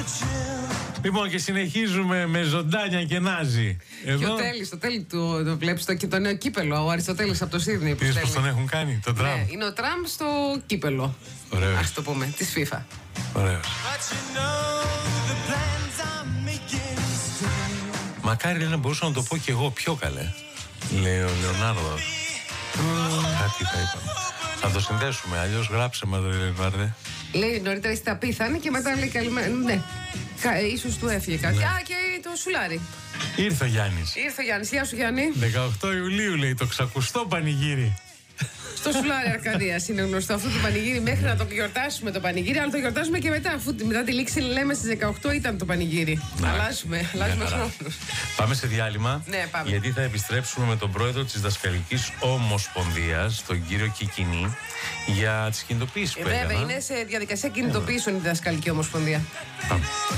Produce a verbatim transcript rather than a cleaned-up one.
Λοιπόν, και συνεχίζουμε με Ζωντάνια και Νάζι. Εδώ. Και ο Τέλης, το Τέλη του το βλέπεις το, και το νέο κύπελο. Ο Αριστοτέλης από το Σίδνεϊ. Είδες πως τον έχουν κάνει, τον Τραμπ. Ναι, είναι ο Τραμπ στο κύπελο. Ωραίος. Ας το πούμε, της FIFA. Ωραίος. Μακάρι λέει, να μπορούσα να το πω κι εγώ πιο καλέ. Λέει ο Λεωνάρδο. Κάτι θα είπαμε. Θα το συνδέσουμε, αλλιώς γράψε μας, Λεωνάρδε. Λέει νωρίτερα είστε απίθανοι και μετά λέει καλημέρα. Ναι, Κα, ίσως του έφυγε κάτι. Ναι. Α, και το σουλάρι. Ήρθε ο Γιάννης. Ήρθε ο Γιάννης. Γεια σου, Γιάννη. δεκαοκτώ Ιουλίου λέει το ξακουστό πανηγύρι. Στο σουλάρι Αρκαδίας είναι γνωστό αυτό το πανηγύρι μέχρι να το γιορτάσουμε το πανηγύρι, αλλά το γιορτάζουμε και μετά. Αφού μετά τη λήξη λέμε στις δεκαοκτώ ήταν το πανηγύρι. Ναι. Αλλάζουμε, αλλάζουμε χρόνο. Πάμε σε διάλειμμα. Ναι, πάμε. Γιατί θα επιστρέψουμε με τον πρόεδρο της Δασκαλικής Ομοσπονδίας, τον κύριο Κικινή, για τις κινητοποιήσεις που Βέβαια, έκαναν. είναι σε διαδικασία κινητοποιήσεων η Δασκαλική Ομοσπονδία. Πάμε.